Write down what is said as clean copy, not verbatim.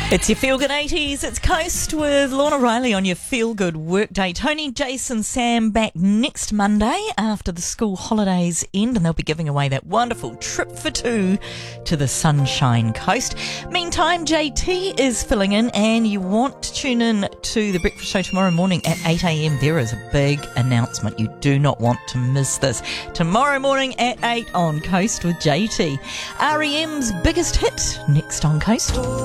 It's your Feel Good 80s. It's Coast with Lorna Riley on your Feel Good Workday. Tony, Jason, Sam back next Monday after the school holidays end, and they'll be giving away that wonderful trip for two to the Sunshine Coast. Meantime, JT is filling in, and you want to tune in to the breakfast show tomorrow morning at 8 a.m. There is a big announcement. You do not want to miss this. Tomorrow morning at 8 on Coast with JT. REM's biggest hit next on Coast.